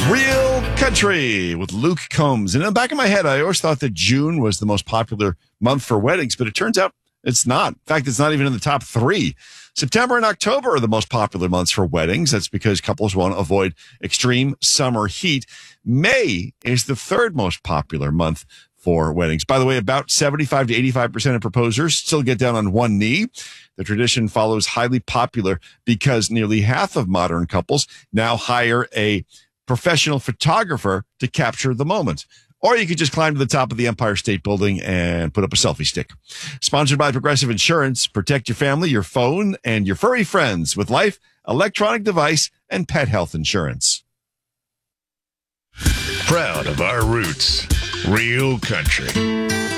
Real Country with Luke Combs. And in the back of my head, I always thought that June was the most popular month for weddings, but it turns out it's not. In fact, it's not even in the top three. September and October are the most popular months for weddings. That's because couples want to avoid extreme summer heat. May is the third most popular month for weddings. By the way, about 75 to 85% of proposers still get down on one knee. The tradition follows highly popular because nearly half of modern couples now hire a professional photographer to capture the moment. Or you could just climb to the top of the Empire State Building and put up a selfie stick. Sponsored by Progressive Insurance. Protect your family, your phone, and your furry friends with life, electronic device, and pet health insurance. Proud of our roots. Real Country.